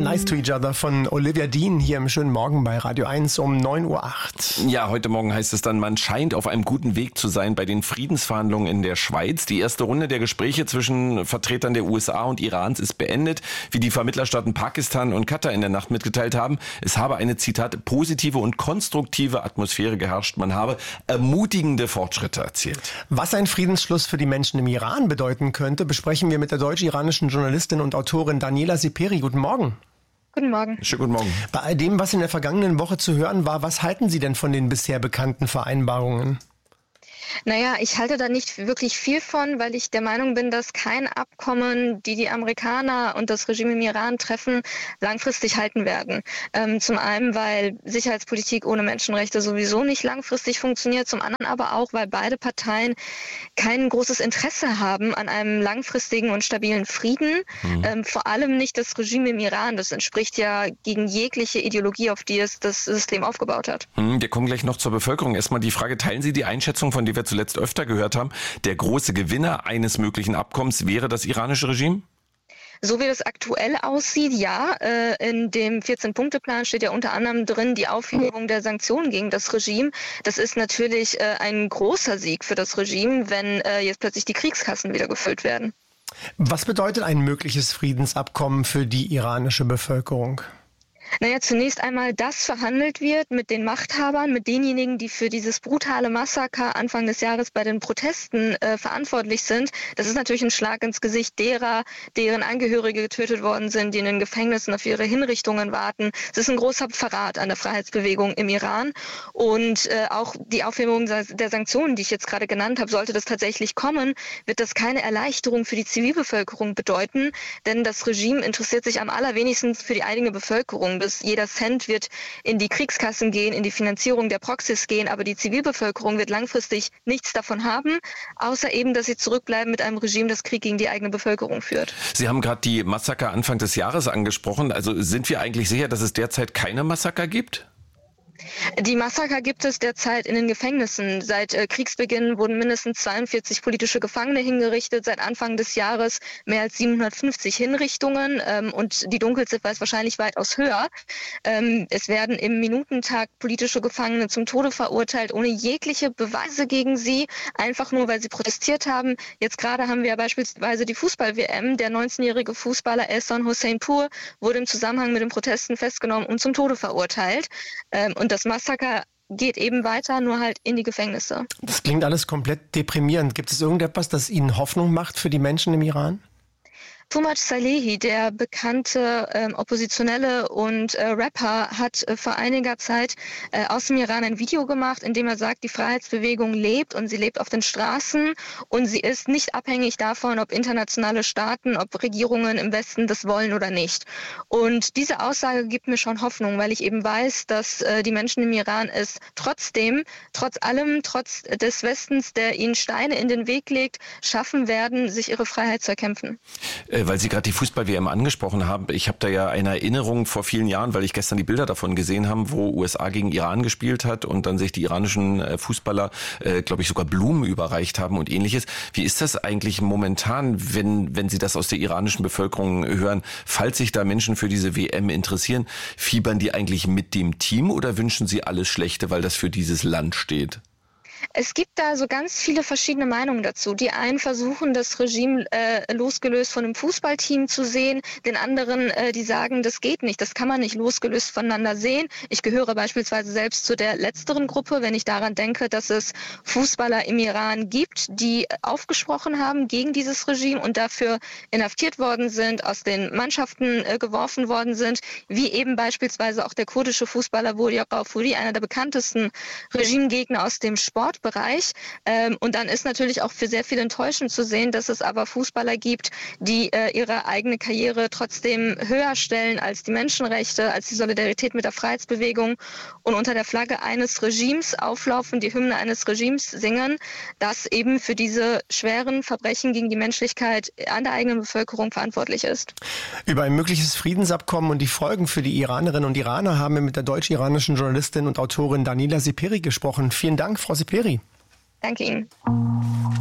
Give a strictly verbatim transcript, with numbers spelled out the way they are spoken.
Nice to Each Other von Olivia Dean hier im schönen Morgen bei Radio eins um neun Uhr acht. Ja, heute Morgen heißt es dann, man scheint auf einem guten Weg zu sein bei den Friedensverhandlungen in der Schweiz. Die erste Runde der Gespräche zwischen Vertretern der U S A und Irans ist beendet. Wie die Vermittlerstaaten Pakistan und Katar in der Nacht mitgeteilt haben, es habe eine, Zitat, positive und konstruktive Atmosphäre geherrscht. Man habe ermutigende Fortschritte erzielt. Was ein Friedensschluss für die Menschen im Iran bedeuten könnte, besprechen wir mit der deutsch-iranischen Journalistin und Autorin Daniela Seperi. Guten Morgen. Guten Morgen. Schönen guten Morgen. Bei all dem, was in der vergangenen Woche zu hören war, was halten Sie denn von den bisher bekannten Vereinbarungen? Naja, ich halte da nicht wirklich viel von, weil ich der Meinung bin, dass kein Abkommen, die die Amerikaner und das Regime im Iran treffen, langfristig halten werden. Ähm, zum einen, weil Sicherheitspolitik ohne Menschenrechte sowieso nicht langfristig funktioniert, zum anderen aber auch, weil beide Parteien kein großes Interesse haben an einem langfristigen und stabilen Frieden. Mhm. Ähm, vor allem nicht das Regime im Iran. Das entspricht ja gegen jegliche Ideologie, auf die es das System aufgebaut hat. Mhm, wir kommen gleich noch zur Bevölkerung. Erstmal die Frage, teilen Sie die Einschätzung, von der wir zuletzt öfter gehört haben, der große Gewinner eines möglichen Abkommens wäre das iranische Regime? So wie das aktuell aussieht, ja. In dem vierzehn-Punkte-Plan steht ja unter anderem drin die Aufhebung der Sanktionen gegen das Regime. Das ist natürlich ein großer Sieg für das Regime, wenn jetzt plötzlich die Kriegskassen wieder gefüllt werden. Was bedeutet ein mögliches Friedensabkommen für die iranische Bevölkerung? Naja, zunächst einmal, dass verhandelt wird mit den Machthabern, mit denjenigen, die für dieses brutale Massaker Anfang des Jahres bei den Protesten äh, verantwortlich sind. Das ist natürlich ein Schlag ins Gesicht derer, deren Angehörige getötet worden sind, die in den Gefängnissen auf ihre Hinrichtungen warten. Es ist ein großer Verrat an der Freiheitsbewegung im Iran. Und äh, auch die Aufhebung der Sanktionen, die ich jetzt gerade genannt habe, sollte das tatsächlich kommen, wird das keine Erleichterung für die Zivilbevölkerung bedeuten. Denn das Regime interessiert sich am allerwenigsten für die eigene Bevölkerung. Bis jeder Cent wird in die Kriegskassen gehen, in die Finanzierung der Proxys gehen, aber die Zivilbevölkerung wird langfristig nichts davon haben, außer eben, dass sie zurückbleiben mit einem Regime, das Krieg gegen die eigene Bevölkerung führt. Sie haben gerade die Massaker Anfang des Jahres angesprochen. Also sind wir eigentlich sicher, dass es derzeit keine Massaker gibt? Die Massaker gibt es derzeit in den Gefängnissen. Seit äh, Kriegsbeginn wurden mindestens zweiundvierzig politische Gefangene hingerichtet. Seit Anfang des Jahres mehr als siebenhundertfünfzig Hinrichtungen. Ähm, und die Dunkelziffer ist wahrscheinlich weitaus höher. Ähm, es werden im Minutentakt politische Gefangene zum Tode verurteilt, ohne jegliche Beweise gegen sie. Einfach nur, weil sie protestiert haben. Jetzt gerade haben wir ja beispielsweise die Fußball-W M. Der neunzehnjährige Fußballer Ehsan Hossein-Pur wurde im Zusammenhang mit den Protesten festgenommen und zum Tode verurteilt. Ähm, und das Massaker geht eben weiter, nur halt in die Gefängnisse. Das klingt alles komplett deprimierend. Gibt es irgendetwas, das Ihnen Hoffnung macht für die Menschen im Iran? Toumaj Salehi, der bekannte ähm, Oppositionelle und äh, Rapper, hat äh, vor einiger Zeit äh, aus dem Iran ein Video gemacht, in dem er sagt, die Freiheitsbewegung lebt und sie lebt auf den Straßen und sie ist nicht abhängig davon, ob internationale Staaten, ob Regierungen im Westen das wollen oder nicht. Und diese Aussage gibt mir schon Hoffnung, weil ich eben weiß, dass äh, die Menschen im Iran es trotzdem, trotz allem, trotz des Westens, der ihnen Steine in den Weg legt, schaffen werden, sich ihre Freiheit zu erkämpfen. Weil Sie gerade die Fußball-W M angesprochen haben, ich habe da ja eine Erinnerung vor vielen Jahren, weil ich gestern die Bilder davon gesehen habe, wo U S A gegen Iran gespielt hat und dann sich die iranischen Fußballer, äh, glaube ich, sogar Blumen überreicht haben und ähnliches. Wie ist das eigentlich momentan, wenn wenn Sie das aus der iranischen Bevölkerung hören, falls sich da Menschen für diese W M interessieren, fiebern die eigentlich mit dem Team oder wünschen Sie alles Schlechte, weil das für dieses Land steht? Es gibt da so ganz viele verschiedene Meinungen dazu. Die einen versuchen, das Regime äh, losgelöst von einem Fußballteam zu sehen. Den anderen, äh, die sagen, das geht nicht. Das kann man nicht losgelöst voneinander sehen. Ich gehöre beispielsweise selbst zu der letzteren Gruppe, wenn ich daran denke, dass es Fußballer im Iran gibt, die aufgesprochen haben gegen dieses Regime und dafür inhaftiert worden sind, aus den Mannschaften äh, geworfen worden sind, wie eben beispielsweise auch der kurdische Fußballer Wodi Raufuri, einer der bekanntesten Regimegegner aus dem Sport. Bereich. Ähm, und dann ist natürlich auch für sehr viel enttäuschend zu sehen, dass es aber Fußballer gibt, die äh, ihre eigene Karriere trotzdem höher stellen als die Menschenrechte, als die Solidarität mit der Freiheitsbewegung und unter der Flagge eines Regimes auflaufen, die Hymne eines Regimes singen, das eben für diese schweren Verbrechen gegen die Menschlichkeit an der eigenen Bevölkerung verantwortlich ist. Über ein mögliches Friedensabkommen und die Folgen für die Iranerinnen und Iraner haben wir mit der deutsch-iranischen Journalistin und Autorin Daniela Seperi gesprochen. Vielen Dank, Frau Seperi. Danke Ihnen.